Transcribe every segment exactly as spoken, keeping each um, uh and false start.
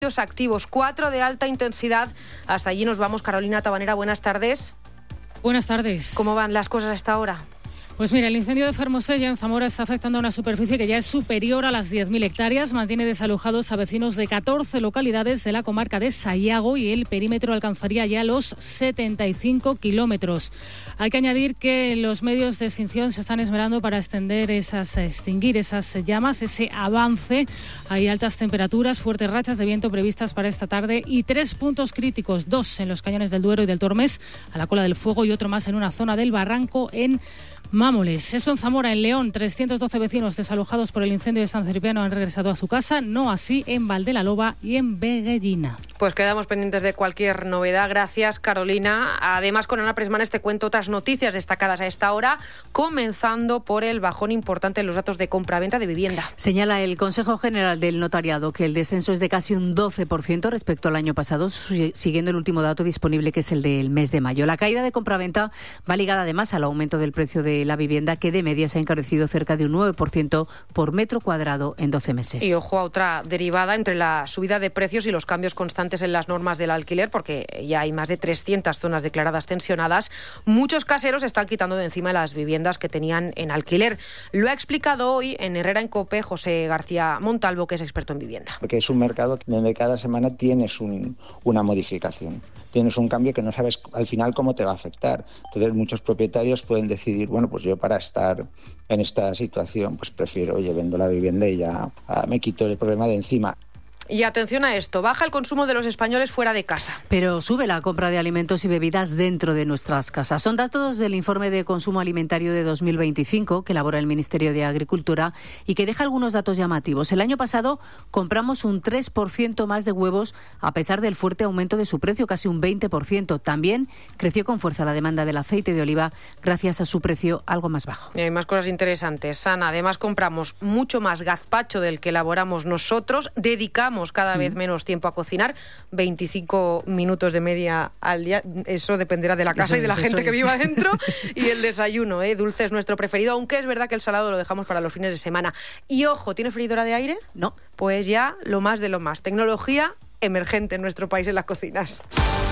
activos, cuatro de alta intensidad. Hasta allí nos vamos. Carolina Tabanera, buenas tardes. Buenas tardes. ¿Cómo van las cosas a esta hora? Pues mira, el incendio de Fermosella en Zamora está afectando a una superficie que ya es superior a las diez mil hectáreas. Mantiene desalojados a vecinos de catorce localidades de la comarca de Sayago y el perímetro alcanzaría ya los setenta y cinco kilómetros. Hay que añadir que los medios de extinción se están esmerando para extender esas, extinguir esas llamas, ese avance. Hay altas temperaturas, fuertes rachas de viento previstas para esta tarde y tres puntos críticos, dos en los cañones del Duero y del Tormes, a la cola del fuego, y otro más en una zona del Barranco en Mámoles. Eso en Zamora. En León, trescientos doce vecinos desalojados por el incendio de San Cipriano han regresado a su casa, no así en Valdelaloba y en Veguellina. Pues quedamos pendientes de cualquier novedad. Gracias, Carolina. Además, con Ana Presmanes te cuento otras noticias destacadas a esta hora, comenzando por el bajón importante en los datos de compraventa de vivienda. Señala el Consejo General del Notariado que el descenso es de casi un doce por ciento respecto al año pasado, siguiendo el último dato disponible, que es el del mes de mayo. La caída de compraventa va ligada además al aumento del precio de la vivienda, que de media se ha encarecido cerca de un nueve por ciento por metro cuadrado en doce meses. Y ojo a otra derivada entre la subida de precios y los cambios constantes en las normas del alquiler, porque ya hay más de trescientas zonas declaradas tensionadas. Muchos caseros están quitando de encima las viviendas que tenían en alquiler. Lo ha explicado hoy en Herrera en COPE José García Montalvo, que es experto en vivienda. Porque es un mercado donde cada semana tienes un, una modificación. Tienes un cambio que no sabes al final cómo te va a afectar. Entonces muchos propietarios pueden decidir, bueno, pues yo para estar en esta situación, pues prefiero, oye, vendo la vivienda y ya ah, me quito el problema de encima. Y atención a esto, baja el consumo de los españoles fuera de casa. Pero sube la compra de alimentos y bebidas dentro de nuestras casas. Son datos del informe de consumo alimentario de dos mil veinticinco que elabora el Ministerio de Agricultura y que deja algunos datos llamativos. El año pasado compramos un tres por ciento más de huevos a pesar del fuerte aumento de su precio, casi un veinte por ciento. También creció con fuerza la demanda del aceite de oliva gracias a su precio algo más bajo. Y hay más cosas interesantes, Ana. Además compramos mucho más gazpacho del que elaboramos nosotros, dedicamos cada vez menos tiempo a cocinar, veinticinco minutos de media al día, eso dependerá de la casa eso y de la es, gente es. que viva dentro. Y el desayuno, ¿eh? Dulce es nuestro preferido, aunque es verdad que el salado lo dejamos para los fines de semana. Y ojo, ¿tiene freidora de aire? No. Pues ya lo más de lo más. Tecnología emergente en nuestro país en las cocinas.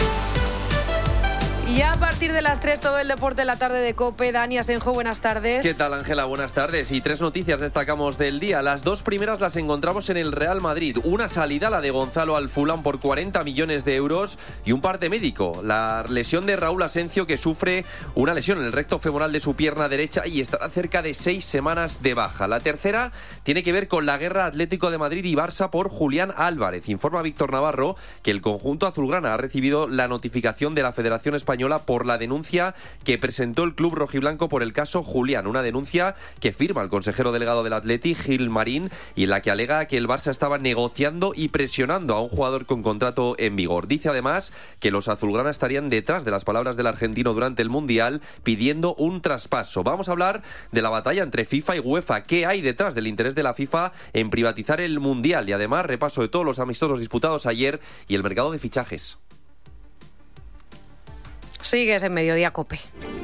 Y a partir de las tres, todo el deporte de la tarde de COPE. Dani Asenjo, buenas tardes. ¿Qué tal, Ángela? Buenas tardes. Y tres noticias destacamos del día. Las dos primeras las encontramos en el Real Madrid. Una salida, la de Gonzalo al Fulham por cuarenta millones de euros, y un parte médico. La lesión de Raúl Asencio, que sufre una lesión en el recto femoral de su pierna derecha y estará cerca de seis semanas de baja. La tercera tiene que ver con la guerra Atlético de Madrid y Barça por Julián Álvarez. Informa Víctor Navarro que el conjunto azulgrana ha recibido la notificación de la Federación Española por la denuncia que presentó el club rojiblanco por el caso Julián, una denuncia que firma el consejero delegado del Atleti, Gil Marín, y en la que alega que el Barça estaba negociando y presionando a un jugador con contrato en vigor. Dice además que los azulgrana estarían detrás de las palabras del argentino durante el Mundial pidiendo un traspaso. Vamos a hablar de la batalla entre FIFA y UEFA. ¿Qué hay detrás del interés de la FIFA en privatizar el Mundial? Y además repaso de todos los amistosos disputados ayer y el mercado de fichajes. Sigues en Mediodía COPE.